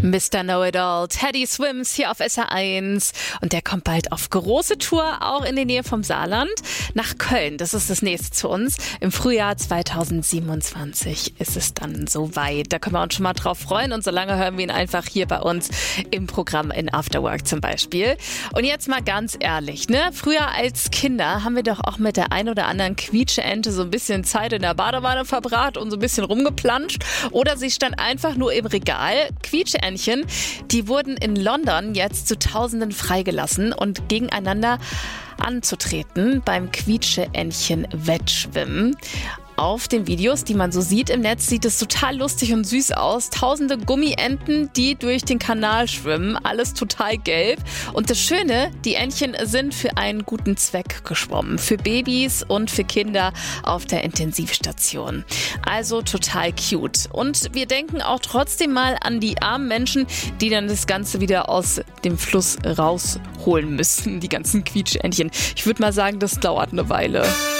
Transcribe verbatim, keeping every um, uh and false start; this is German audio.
Mister Know-It-All, Teddy Swims hier auf S R eins und der kommt bald auf große Tour, auch in die Nähe vom Saarland, nach Köln. Das ist das nächste zu uns. Im Frühjahr zweitausendsiebenundzwanzig ist es dann soweit. Da können wir uns schon mal drauf freuen und solange hören wir ihn einfach hier bei uns im Programm in Afterwork zum Beispiel. Und jetzt mal ganz ehrlich, ne? Früher als Kinder haben wir doch auch mit der ein oder anderen Quietscheente so ein bisschen Zeit in der Badewanne verbracht und so ein bisschen rumgeplanscht oder sie stand einfach nur im Regal. Quietscheentchen, die wurden in London jetzt zu Tausenden freigelassen und gegeneinander anzutreten beim Quietscheentchen-Wettschwimmen. Auf den Videos, die man so sieht im Netz, sieht es total lustig und süß aus. Tausende Gummienten, die durch den Kanal schwimmen. Alles total gelb. Und das Schöne, die Entchen sind für einen guten Zweck geschwommen. Für Babys und für Kinder auf der Intensivstation. Also total cute. Und wir denken auch trotzdem mal an die armen Menschen, die dann das Ganze wieder aus dem Fluss rausholen müssen. Die ganzen Quietscheentchen. Ich würde mal sagen, das dauert eine Weile.